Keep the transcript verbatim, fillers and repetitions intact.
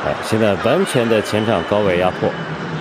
哎，现在完全的前场高位压迫。